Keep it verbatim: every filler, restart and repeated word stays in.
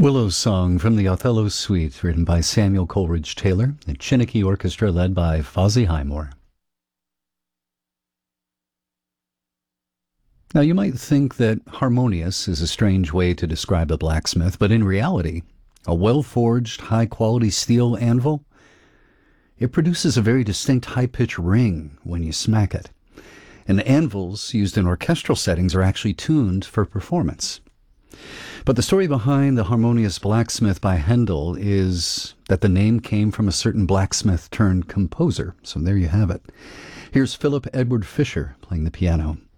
Willow's Song from the Othello Suite, written by Samuel Coleridge Taylor, the Chinnicky Orchestra led by Fozzie Highmore. Now, you might think that harmonious is a strange way to describe a blacksmith, but in reality, a well-forged, high-quality steel anvil, it produces a very distinct high-pitched ring when you smack it. And anvils used in orchestral settings are actually tuned for performance. But the story behind the Harmonious Blacksmith by Handel is that the name came from a certain blacksmith turned composer. So there you have it. Here's Philip Edward Fisher playing the piano.